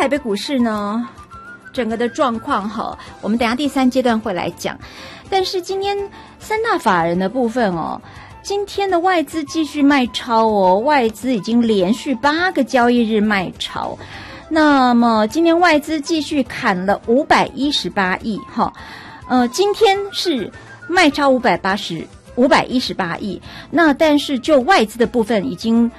台北股市呢，整个的状况哈，我们等一下第3阶段会来讲。但是今天三大法人的部分哦，今天的外资继续卖超哦，外资已经连续8个交易日卖超。那么今天外资继续砍了518亿哈，今天是卖超518亿。那但是就外资的部分已经